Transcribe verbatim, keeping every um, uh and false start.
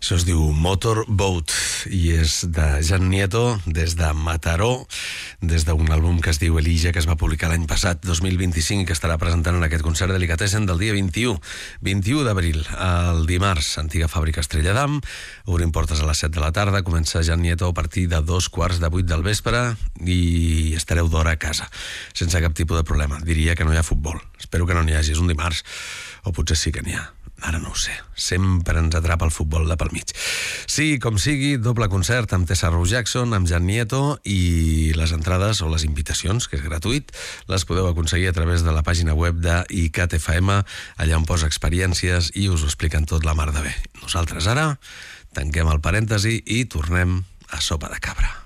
Això es diu Motorboat i és de Jan Nieto des de Mataró, des d'un àlbum que es diu Elijah, que es va publicar l'any passat, dos mil vint-i-cinc, i que estarà presentant en aquest concert de Delicatessen del dia vint-i-u d'abril, el dimarts, antiga fàbrica Estrella d'Am. Obrim portes a les set de la tarda, comença Jan Nieto a partir de dos quarts de vuit del vespre i estareu d'hora a casa, sense cap tipus de problema. Diria que no hi ha futbol, espero que no n'hi hagi, és un dimarts, o potser sí que n'hi ha. Ara no ho sé, sempre ens atrapa el futbol de pel mig. Sí, com sigui, doble concert amb Tessa Rose Jackson, amb Jan Nieto, i les entrades o les invitacions, que és gratuït, les podeu aconseguir a través de la pàgina web de I C A T F M, allà on posa experiències i us ho expliquen tot la mar de bé. Nosaltres ara tanquem el parèntesi i tornem a Sopa de Cabra.